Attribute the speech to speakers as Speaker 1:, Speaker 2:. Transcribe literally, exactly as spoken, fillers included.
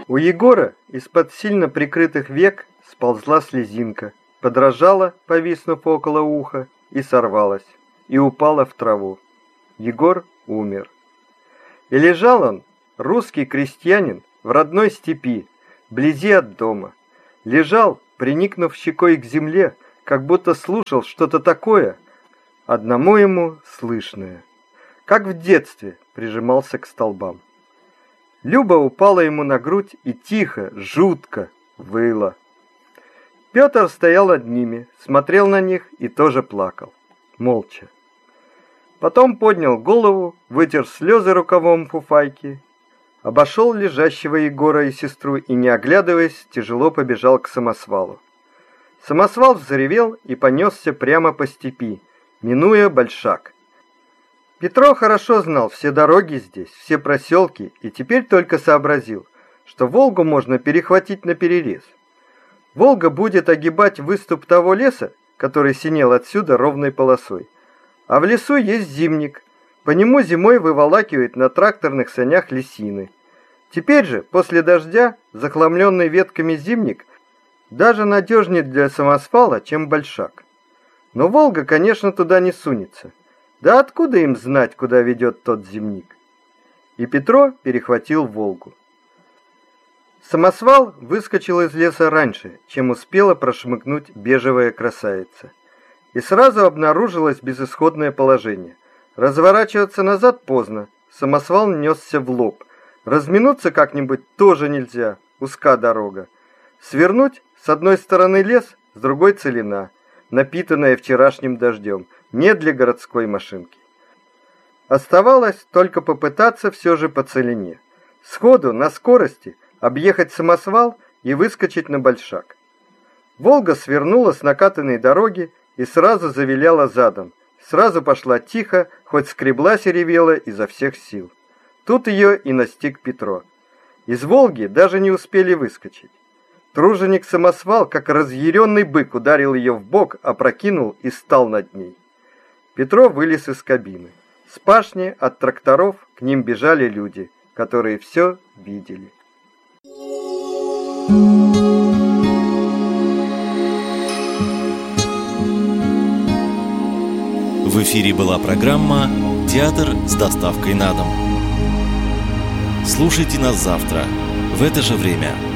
Speaker 1: У Егора из-под сильно прикрытых век сползла слезинка, подражала, повиснув около уха, и сорвалась, и упала в траву. Егор умер. И лежал он, русский крестьянин, в родной степи, вблизи от дома. Лежал, приникнув щекой к земле, как будто слушал что-то такое, одному ему слышное. Как в детстве прижимался к столбам. Люба упала ему на грудь и тихо, жутко выла. Петр стоял над ними, смотрел на них и тоже плакал, молча. Потом поднял голову, вытер слезы рукавом фуфайки, обошел лежащего Егора и сестру и, не оглядываясь, тяжело побежал к самосвалу. Самосвал взревел и понесся прямо по степи, минуя Большак. Петро хорошо знал все дороги здесь, все проселки, и теперь только сообразил, что Волгу можно перехватить наперерез. Волга будет огибать выступ того леса, который синел отсюда ровной полосой. А в лесу есть зимник, по нему зимой выволакивает на тракторных санях лесины. Теперь же, после дождя, захламленный ветками зимник даже надежнее для самосвала, чем Большак. Но Волга, конечно, туда не сунется. Да откуда им знать, куда ведет тот зимник? И Петро перехватил Волгу. Самосвал выскочил из леса раньше, чем успела прошмыгнуть бежевая красавица. И сразу обнаружилось безысходное положение. Разворачиваться назад поздно, самосвал несся в лоб. Разминуться как-нибудь тоже нельзя, узка дорога. Свернуть с одной стороны лес, с другой целина, напитанная вчерашним дождем, не для городской машинки. Оставалось только попытаться все же по целине. Сходу, на скорости, объехать самосвал и выскочить на Большак. Волга свернула с накатанной дороги и сразу завиляла задом. Сразу пошла тихо, хоть скреблась и ревела изо всех сил. Тут ее и настиг Петро. Из Волги даже не успели выскочить. Труженик-самосвал, как разъяренный бык, ударил ее в бок, опрокинул и стал над ней. Петро вылез из кабины. С пашни от тракторов к ним бежали люди, которые все видели.
Speaker 2: В эфире была программа «Театр с доставкой на дом». Слушайте нас завтра в это же время.